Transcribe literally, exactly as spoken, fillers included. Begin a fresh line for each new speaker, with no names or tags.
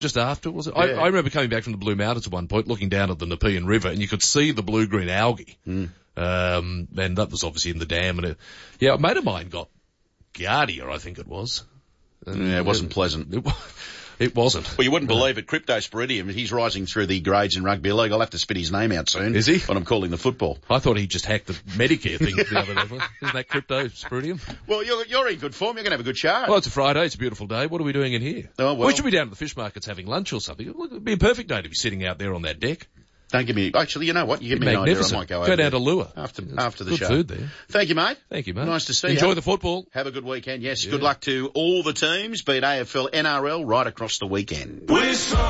Just after, was it? I,
Yeah.
I remember coming back from the Blue Mountains at one point, looking down at the Nepean River, and you could see the blue-green algae.
Mm.
Um, and that was obviously in the dam. And it, yeah, a mate of mine got Giardia, I think it was. And
Yeah, it wasn't pleasant.
It, it wasn't.
Well, you wouldn't believe it. Cryptosporidium, he's rising through the grades in rugby league. I'll have to spit his name out soon.
Is he?
When I'm calling the football.
I thought he just hacked the Medicare thing the other day. Isn't that Cryptosporidium?
Well, you're, you're in good form. You're going to have a good show.
Well, it's a Friday. It's a beautiful day. What are we doing in here?
Oh, well.
We should be down at the fish markets having lunch or something. It would be a perfect day to be sitting out there on that deck.
Don't give me... Actually, you know what? You give me an idea. I
Magnificent.
might go
Go
over
down
there
to Lure.
After,
It's
after the
good
show.
food there.
Thank you, mate.
Thank you, mate.
Nice to see you.
Enjoy the football.
Have a good weekend. Yes,
Yeah.
good luck to all the teams, be it A F L, N R L, right across the weekend.
We saw